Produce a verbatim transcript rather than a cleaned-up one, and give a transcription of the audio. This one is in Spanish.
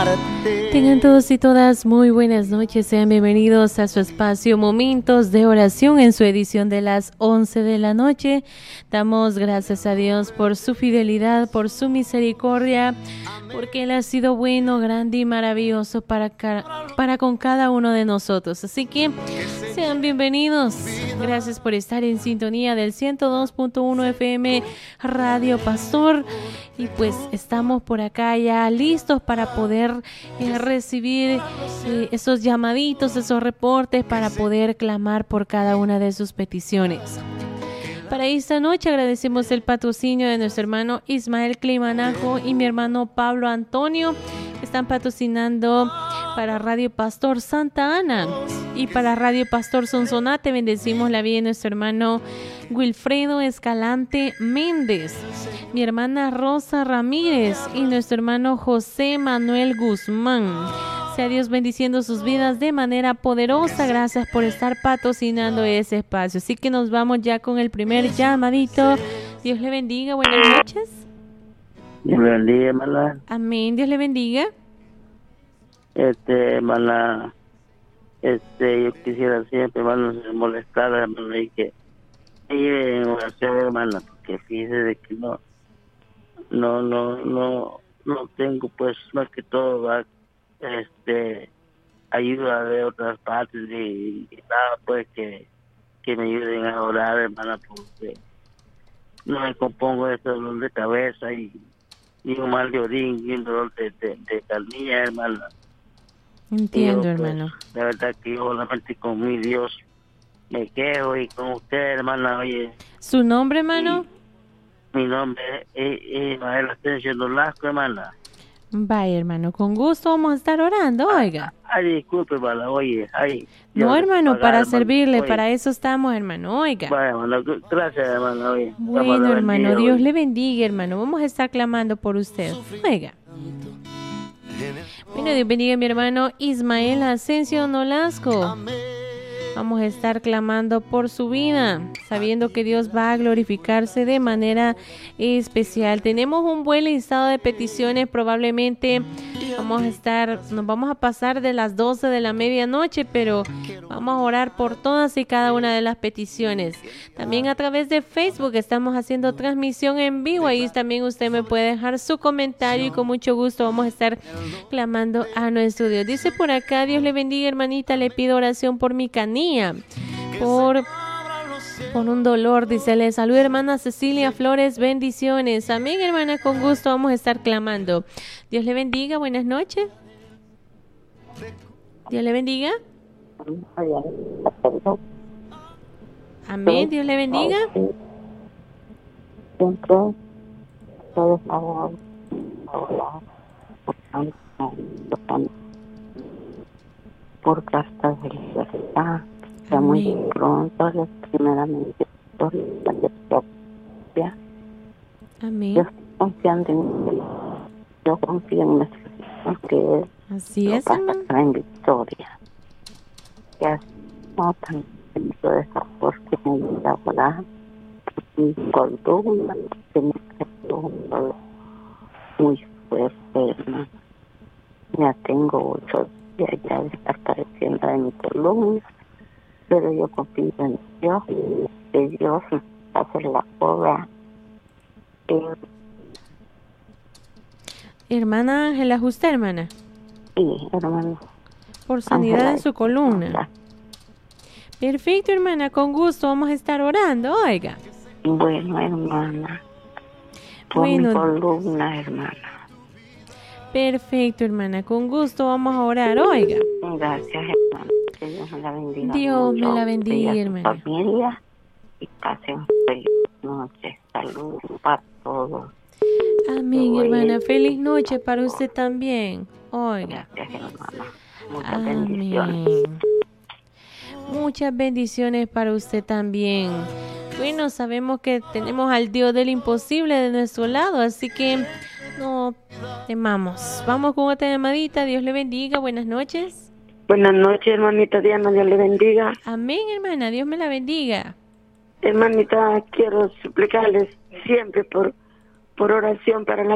Tengan todos y todas muy buenas noches, sean bienvenidos a su espacio Momentos de Oración en su edición de las once de la noche. Damos gracias a Dios por su fidelidad, por su misericordia, porque Él ha sido bueno, grande y maravilloso para, para con cada uno de nosotros. Así que sean bienvenidos. Gracias por estar en sintonía del ciento dos punto uno F M Radio Pastor. Y pues estamos por acá ya listos para poder eh, recibir eh, esos llamaditos, esos reportes, para poder clamar por cada una de sus peticiones. Para esta noche agradecemos el patrocinio de nuestro hermano Ismael Climanajo y mi hermano Pablo Antonio, que están patrocinando para Radio Pastor Santa Ana y para Radio Pastor Sonsonate. Bendecimos la vida de nuestro hermano Wilfredo Escalante Méndez, mi hermana Rosa Ramírez y nuestro hermano José Manuel Guzmán. Sea Dios bendiciendo sus vidas de manera poderosa. Gracias por estar patrocinando ese espacio. Así que nos vamos ya con el primer llamadito. Dios le bendiga. Buenas noches. Dios le bendiga, hermana. Amén. Dios le bendiga. Este, hermana, este, yo quisiera siempre, hermano, molestar, hermano, y que ir en oración, hermana, porque fíjese de que no, no, no, no, no tengo, pues, más que todo, va, este, ayuda de otras partes y, y nada, pues, que, que me ayuden a orar, hermana, porque no me compongo de este dolor de cabeza y, y un mal de orín y un dolor de, de, de carnilla, hermana. Entiendo, yo, hermano. Pues, la verdad que yo solamente con mi Dios me quejo y con usted, hermana, oye. ¿Su nombre, hermano? Mi nombre es Ismael Asensio Nolasco, hermana. Vaya, hermano, con gusto vamos a estar orando, oiga. Ay, ay disculpe, hermana, oye, ay. No, hermano, pagar, para hermano, servirle, oye. para eso estamos, hermano, oiga. Vaya, hermano, gracias, hermano, oye. Bueno, hermano, bendiga, Dios oye. le bendiga, hermano. Vamos a estar clamando por usted, oiga. Bueno, Dios bendiga a mi hermano Ismael Asensio Nolasco. Vamos a estar clamando por su vida, sabiendo que Dios va a glorificarse de manera especial. Tenemos un buen listado de peticiones, probablemente vamos a estar, nos vamos a pasar de las doce de la medianoche, pero vamos a orar por todas y cada una de las peticiones. También a través de Facebook estamos haciendo transmisión en vivo, ahí también usted me puede dejar su comentario y con mucho gusto vamos a estar clamando a nuestro Dios. Dice por acá, Dios le bendiga, hermanita, le pido oración por mi canilla. Por, por un dolor, dice, le saluda hermana Cecilia Flores, bendiciones. Amén, hermana, con gusto vamos a estar clamando. Dios le bendiga, buenas noches. Dios le bendiga. Amén, Dios le bendiga. Por casta de libertad, ya muy pronto, primeramente, por la propia. Amén. Yo estoy confiando en Dios, yo confío en nuestro Dios, que Él Así lo es, va a hermano. sacar en victoria. Ya no tan dentro de esa fuerza que me ayuda a volar, mi columna, que me quedó un dolor muy fuerte, hermano. Ya tengo ocho días ya de estar padeciendo de mi columna, pero yo confío en Dios, que Dios va a hacer la obra. Eh, Hermana Ángela, ¿usted, hermana? sí, hermano. Por sanidad Ángela, en su columna. Perfecto, hermana, con gusto vamos a estar orando, oiga. Bueno, hermana, por Bueno. mi columna, hermana. Perfecto, hermana, con gusto vamos a orar, oiga. Gracias, hermana. Que Dios me la bendiga. Dios me mucho, la bendiga, y a su hermana. familia, y pasen feliz noche. Salud para todos. Amén, hermana. Feliz noche para usted también. Oiga. Gracias, hermana. Muchas bendiciones. Amén. Muchas bendiciones para usted también. Bueno, sabemos que tenemos al Dios del imposible de nuestro lado, así que no temamos. Vamos con otra llamadita. Dios le bendiga. Buenas noches. Buenas noches, hermanita Diana. Dios le bendiga. Amén, hermana. Dios me la bendiga. Hermanita, quiero suplicarles siempre por, por oración para la